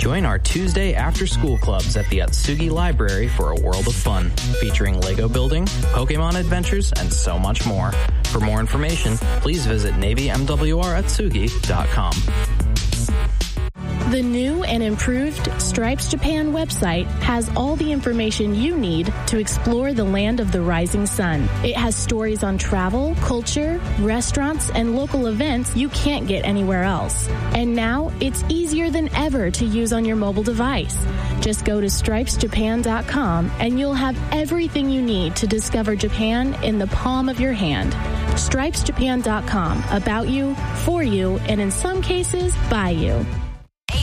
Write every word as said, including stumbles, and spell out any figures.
Join our Tuesday after-school clubs at the Atsugi Library for a world of fun, featuring Lego building, Pokemon adventures, and so much more. For more information, please visit navy m w r atsugi dot com. The new and improved Stripes Japan website has all the information you need to explore the land of the rising sun. It has stories on travel, culture, restaurants, and local events you can't get anywhere else. And now it's easier than ever to use on your mobile device. Just go to stripes japan dot com and you'll have everything you need to discover Japan in the palm of your hand. stripes japan dot com, about you, for you, and in some cases, by you.